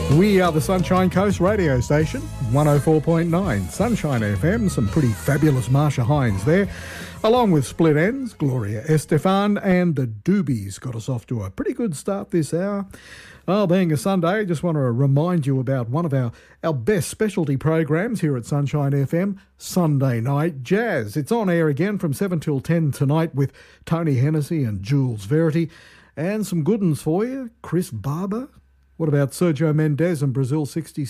We are the Sunshine Coast radio station, 104.9 Sunshine FM. Some pretty fabulous Marsha Hines there, along with Split Ends, Gloria Estefan, and the Doobies got us off to a pretty good start this hour. Oh, being a Sunday, I just want to remind you about one of our best specialty programs here at Sunshine FM, Sunday Night Jazz. It's on air again from 7 till 10 tonight with Tony Hennessy and Jules Verity. And some good ones for you, Chris Barber. What about Sergio Mendes and Brazil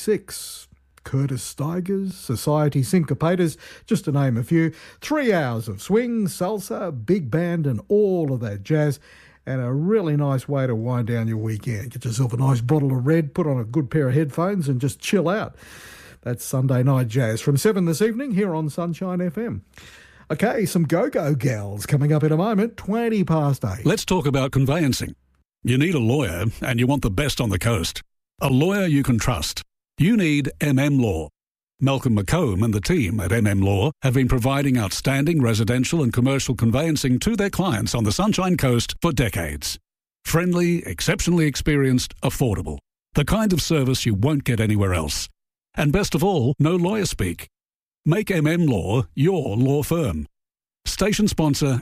66? Curtis Stigers, Society Syncopators, just to name a few. 3 hours of swing, salsa, big band and all of that jazz. And a really nice way to wind down your weekend. Get yourself a nice bottle of red, put on a good pair of headphones and just chill out. That's Sunday Night Jazz from 7 this evening here on Sunshine FM. Okay, some go-go gals coming up in a moment, 20 past 8. Let's talk about conveyancing. You need a lawyer and you want the best on the coast. A lawyer you can trust. You need MM Law. Malcolm McComb and the team at MM Law have been providing outstanding residential and commercial conveyancing to their clients on the Sunshine Coast for decades. Friendly, exceptionally experienced, affordable. The kind of service you won't get anywhere else. And best of all, no lawyer speak. Make MM Law your law firm. Station sponsor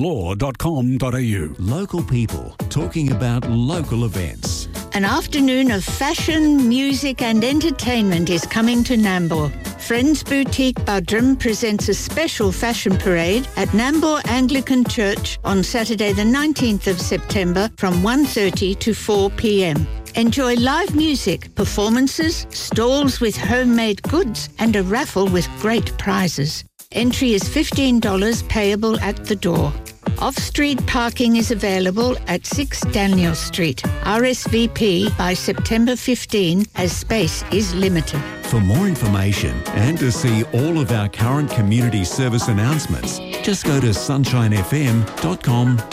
mmlaw.com.au. Local people talking about local events. An afternoon of fashion, music and entertainment is coming to Nambour. Friends Boutique Budrum presents a special fashion parade at Nambour Anglican Church on Saturday the 19th of September from 1:30 to 4 p.m. Enjoy live music, performances, stalls with homemade goods and a raffle with great prizes. Entry is $15 payable at the door. Off-street parking is available at 6 Daniel Street. RSVP by September 15 as space is limited. For more information and to see all of our current community service announcements, just go to sunshinefm.com.au.